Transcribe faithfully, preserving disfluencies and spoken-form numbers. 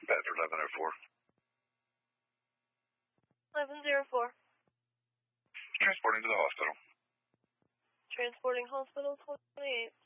Bedford eleven oh four. eleven oh four. Transporting to the hospital. Transporting hospital twenty-eight.